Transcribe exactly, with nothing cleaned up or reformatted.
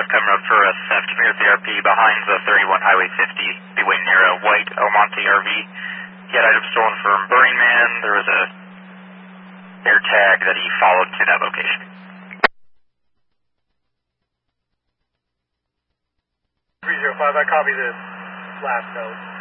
coming up for a theft from your therapy behind the thirty-one Highway fifty, be waiting near a white El Monte R V. He had items stolen from Burning Man. There was a air tag that he followed to that location. three zero five, I copy this last note.